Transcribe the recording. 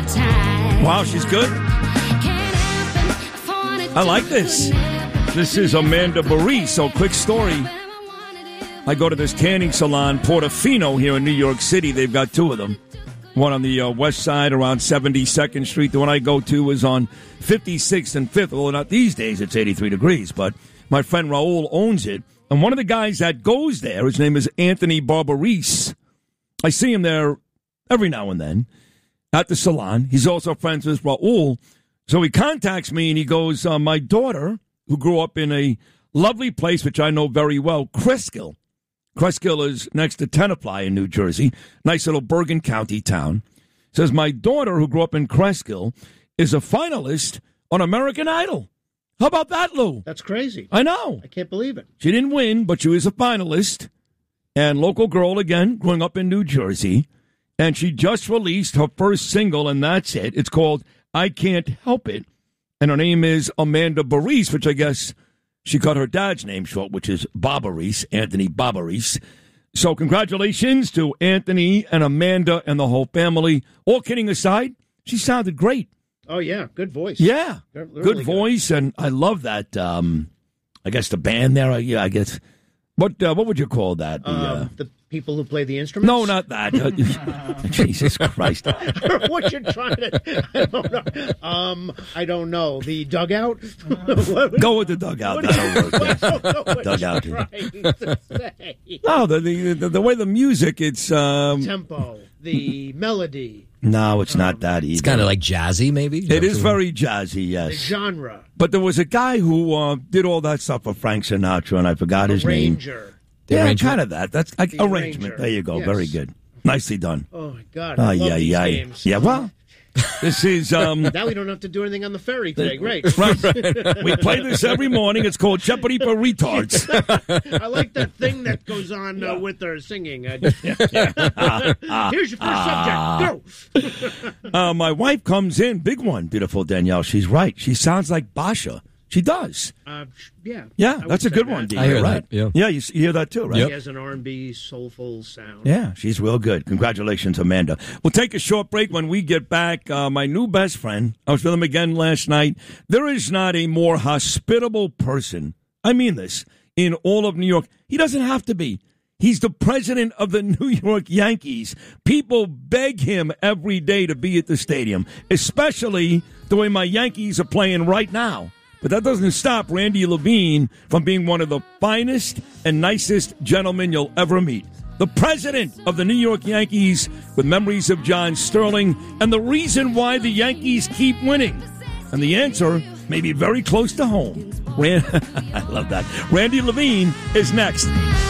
Wow, she's good. I like this. This is Amanda Barese. So, quick story. I go to this tanning salon, Portofino, here in New York City. They've got two of them. One on the west side around 72nd Street. The one I go to is on 56th and 5th. Well, not these days. It's 83 degrees. But my friend Raul owns it. And one of the guys that goes there, his name is Anthony Barbarese. I see him there every now and then at the salon. He's also friends with Raul. So he contacts me and he goes, my daughter, who grew up in a lovely place, which I know very well, Cresskill. Cresskill is next to Tenafly in New Jersey. Nice little Bergen County town. Says, my daughter, who grew up in Cresskill, is a finalist on American Idol. How about that, Lou? That's crazy. I know. I can't believe it. She didn't win, but she was a finalist. And local girl, again, growing up in New Jersey. And she just released her first single, and that's it. It's called I Can't Help It. And her name is Amanda Barese, which I guess she cut her dad's name short, which is Barbarese, Anthony Barbarese. So congratulations to Anthony and Amanda and the whole family. All kidding aside, she sounded great. Oh, yeah. Good voice. Yeah. Really good voice, and I love that, I guess, the band there. Yeah, I guess. What would you call that? The people who play the instruments? No, not that. Jesus Christ. What you're trying to... I don't know. The dugout? Go with the dugout. That'll work. Yes. Dugout. No, the way the music, it's... tempo, the melody. No, it's not that either. It's kind of like jazzy, maybe? It is very jazzy, yes. The genre. But there was a guy who did all that stuff for Frank Sinatra, and I forgot his name. Arranger. Yeah, kind of that. That's like arrangement. Arranger. There you go. Yes. Very good. Nicely done. Oh, my God. I love these games. Yeah, well, this is... Now we don't have to do anything on the ferry today. Great. Right. We play this every morning. It's called Jeopardy for Retards. I like that thing that goes on with her singing. Here's your first subject. Go. My wife comes in. Big one, beautiful Danielle. She's right. She sounds like Basha. She does. Yeah. Yeah, that's a good one, Dean. I hear right? that. Yeah, you hear that too, right? She has an R&B soulful sound. Yeah, she's real good. Congratulations, Amanda. We'll take a short break. When we get back, my new best friend, I was with him again last night. There is not a more hospitable person, I mean this, in all of New York. He doesn't have to be. He's the president of the New York Yankees. People beg him every day to be at the stadium, especially the way my Yankees are playing right now. But that doesn't stop Randy Levine from being one of the finest and nicest gentlemen you'll ever meet. The president of the New York Yankees, with memories of John Sterling and the reason why the Yankees keep winning. And the answer may be very close to home. I love that. Randy Levine is next.